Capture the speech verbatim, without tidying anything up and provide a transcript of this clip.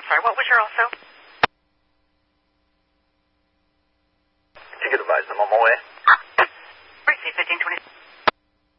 sorry, what was your also? Ticket advisor, I'm on my way.